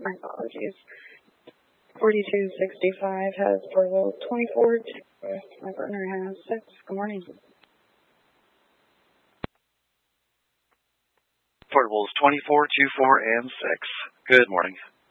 My apologies. 4265 has portable 24. My partner has 6. Good morning. Portables 24, 24, and 6. Good morning.